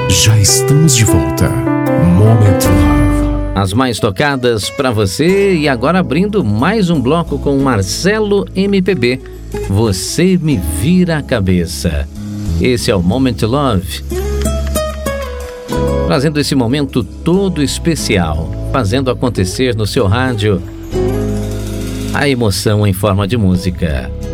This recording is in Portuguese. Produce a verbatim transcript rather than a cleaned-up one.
Já estamos de volta. Moment Love. As mais tocadas pra você, e agora abrindo mais um bloco com Marcelo M P B. Você me vira a cabeça. Esse é o Moment Love, trazendo esse momento todo especial, fazendo acontecer no seu rádio a emoção em forma de música.